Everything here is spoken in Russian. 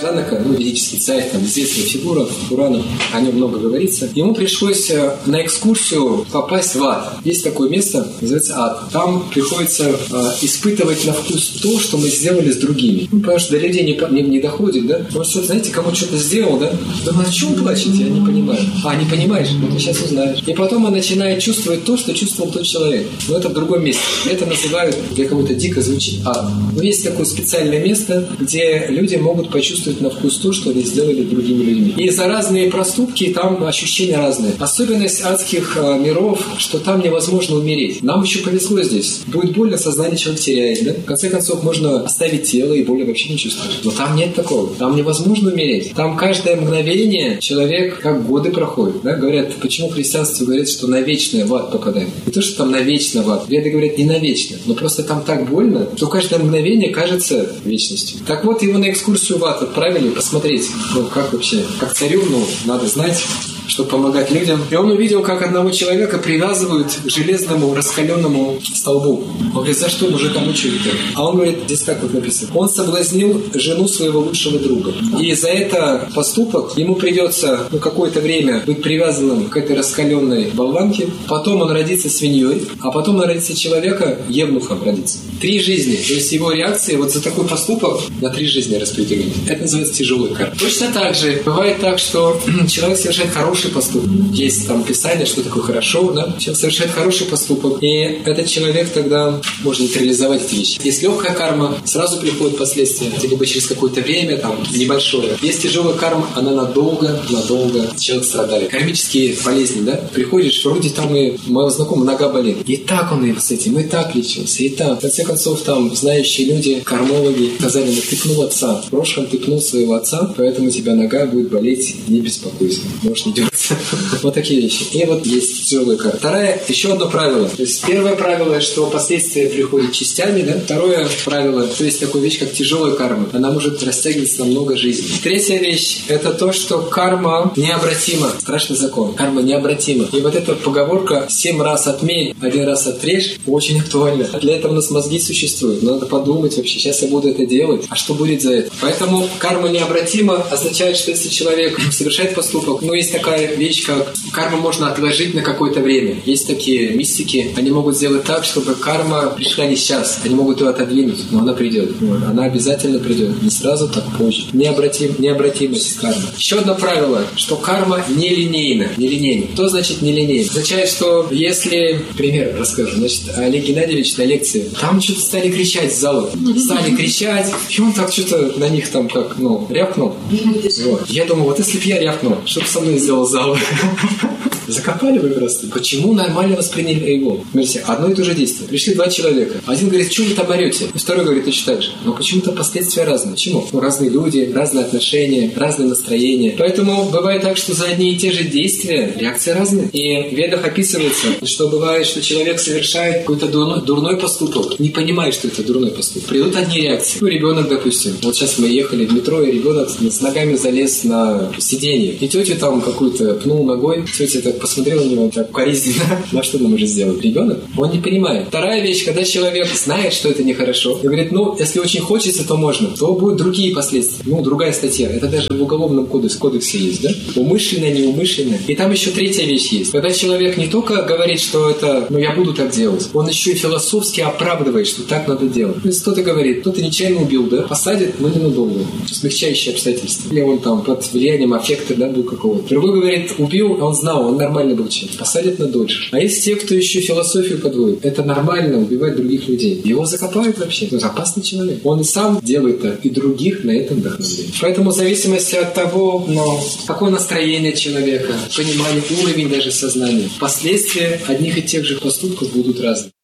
Жанака, ведический царь, там известная фигура, Пурана, о нем много говорится. Ему пришлось на экскурсию попасть в ад. Есть такое место, называется ад. Там приходится испытывать на вкус то, что мы сделали с другими. Потому что до людей не доходит, да? Потому что, знаете, кому что-то сделал, да? Думаю, о чем плачете? Я не понимаю. Не понимаешь? Ну, ты сейчас узнаешь. И потом он начинает чувствовать то, что чувствовал тот человек. Но это в другом месте. Это называют, для кого-то дико звучит, ад. Но есть такое специальное место, где люди могут почувствовать на вкус то, что они сделали другими людьми. И за разные проступки там ощущения разные. Особенность адских миров, что там невозможно умереть. Нам еще повезло здесь. Будет больно, сознание человек теряет, да? В конце концов, можно оставить тело и боли вообще не чувствовать. Но там нет такого. Там невозможно умереть. Там каждое мгновение человек как годы проходит. Да? Говорят, почему в христианстве говорят, что навечно в ад попадаем. Не то, что там навечно в ад. Веды говорят не навечно. Но просто там так больно, что каждое мгновение кажется вечностью. Так вот, его на экскурсию в ад отправили посмотреть, как вообще, как царю, надо знать, чтобы помогать людям. И он увидел, как одного человека привязывают к железному раскаленному столбу. Он говорит, за что мужика мучают? А он говорит, здесь как вот написано, он соблазнил жену своего лучшего друга. И за это поступок ему придется какое-то время быть привязанным к этой раскаленной болванке. Потом он родится свиньей, а потом он родится человека, евнухом родится. 3 жизни. То есть его реакция вот за такой поступок на 3 жизни распределены. Это называется тяжелый карма. Точно так же бывает так, что человек совершает хороший поступок. Есть там писание, что такое хорошо, да? Человек совершает хороший поступок, и этот человек тогда может нейтрализовать эти вещи. Есть легкая карма, сразу приходят последствия, либо через какое-то время, там, небольшое. Есть тяжелая карма, она надолго человек страдает. Кармические болезни, да? Приходишь, вроде там и моего знакомого нога болит. И так он и с этим, и так лечился, и так. В конце концов, там, знающие люди, кармологи, сказали, ты пнул отца. В прошлом ты пнул своего отца, поэтому у тебя нога будет болеть, не беспокойся. Можешь не дергаться. Вот такие вещи. И вот есть тяжелая карма. Второе, еще одно правило. То есть первое правило, что последствия приходят частями, да? Второе правило, то есть такая вещь, как тяжелая карма. Она может растягиваться на много жизней. Третья вещь, это то, что карма необратима. Страшный закон. Карма необратима. И вот эта поговорка 7 раз отмерь, 1 раз отрежь, очень актуальна. Для этого у нас мозги существуют. Надо подумать вообще, сейчас я буду это делать, а что будет за это? Поэтому карма необратима означает, что если человек совершает поступок, есть такая вещь, как карму можно отложить на какое-то время. Есть такие мистики, они могут сделать так, чтобы карма пришла не сейчас. Они могут ее отодвинуть, но она придет. Она обязательно придет. Не сразу, так позже. Необратимость кармы. Еще одно правило, что карма нелинейна. Что значит нелинейно? Означает, что если... Пример расскажу. Значит, Олег Геннадьевич на лекции, там что-то стали кричать с зала. Стали кричать, и он так что-то на них там как, рявкнул. Вот. Я думаю, вот если бы я рявкнул, что бы со мной сделал зал? Закопали вы просто. Почему нормально восприняли его? Смотрите, одно и то же действие. Пришли 2 человека. Один говорит, что вы там орете? И второй говорит, точно так же. Но почему-то последствия разные. Почему? Разные люди, разные отношения, разные настроения. Поэтому бывает так, что за одни и те же действия реакции разные. И в ведах описывается, что бывает, что человек совершает какой-то дурной поступок, не понимая, что это дурной поступок. Придут одни реакции. Ребенок, допустим. Вот сейчас мы ехали в метро, и ребенок с ногами залез на сиденье. И тетя там какую-то пнул ногой. Тетя так посмотрела на него так укоризненно. На что нам уже сделать? Ребенок? Он не понимает. Вторая вещь, когда человек знает, что это нехорошо, и говорит, если очень хочется, то можно, то будут другие последствия. Другая статья. Это даже в Уголовном кодексе есть, да? Умышленное, неумышленное. И там еще третья вещь есть. Когда человек не только говорит, что это, я буду так делать, он еще и философски оправдывает, что так надо делать. То есть кто-то говорит, кто-то нечаянно убил, да? Посадит, но ненадолго. Смягчающие обстоятельства. Или он там под влиянием аффекта, да, был какого-то. Другой говорит, убил, а он знал, он нормально был человек. Посадят на дольше. А есть те, кто еще философию подводит. Это нормально убивать других людей. Его закопают вообще. Это опасный человек. Он и сам делает это, и других на этом вдохновляет. Поэтому в зависимости от того, какое настроение человека, понимание, уровень даже сознания, последствия одних и тех же поступков будут разные.